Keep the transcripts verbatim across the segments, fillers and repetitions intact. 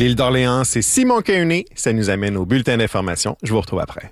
L'île d'Orléans, c'est Simon Kearney. Ça nous amène au bulletin d'information. Je vous retrouve après.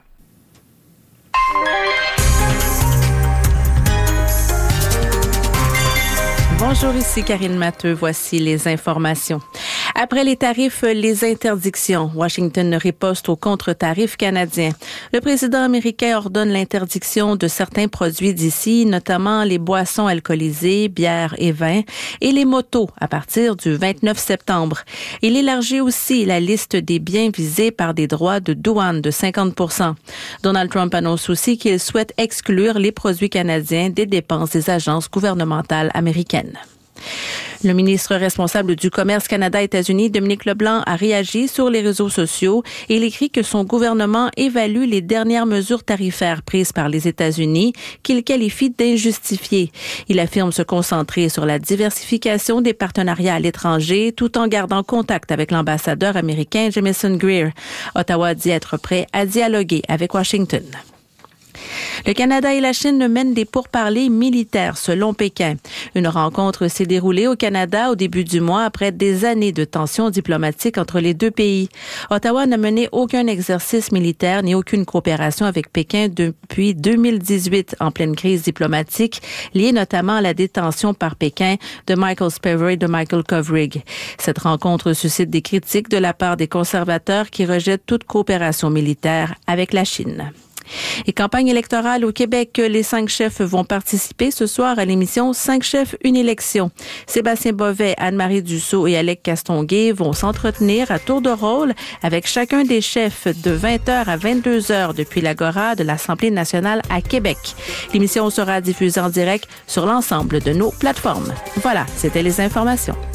Bonjour, ici Karine Matteux. Voici les informations. Après les tarifs, les interdictions. Washington riposte aux contre-tarifs canadiens. Le président américain ordonne l'interdiction de certains produits d'ici, notamment les boissons alcoolisées, bières et vins, et les motos à partir du vingt-neuf septembre. Il élargit aussi la liste des biens visés par des droits de douane de cinquante pour cent. Donald Trump annonce aussi qu'il souhaite exclure les produits canadiens des dépenses des agences gouvernementales américaines. Le ministre responsable du Commerce Canada-États-Unis, Dominique Leblanc, a réagi sur les réseaux sociaux et il écrit que son gouvernement évalue les dernières mesures tarifaires prises par les États-Unis qu'il qualifie d'injustifiées. Il affirme se concentrer sur la diversification des partenariats à l'étranger tout en gardant contact avec l'ambassadeur américain Jamieson Greer. Ottawa dit être prêt à dialoguer avec Washington. Le Canada et la Chine mènent des pourparlers militaires selon Pékin. Une rencontre s'est déroulée au Canada au début du mois après des années de tensions diplomatiques entre les deux pays. Ottawa n'a mené aucun exercice militaire ni aucune coopération avec Pékin depuis deux mille dix-huit en pleine crise diplomatique liée notamment à la détention par Pékin de Michael Spavor et de Michael Kovrig. Cette rencontre suscite des critiques de la part des conservateurs qui rejettent toute coopération militaire avec la Chine. Et campagne électorale au Québec, les cinq chefs vont participer ce soir à l'émission Cinq chefs, une élection. Sébastien Bovet, Anne-Marie Dussault et Alec Castonguay vont s'entretenir à tour de rôle avec chacun des chefs de vingt heures à vingt-deux heures depuis l'Agora de l'Assemblée nationale à Québec. L'émission sera diffusée en direct sur l'ensemble de nos plateformes. Voilà, c'était les informations.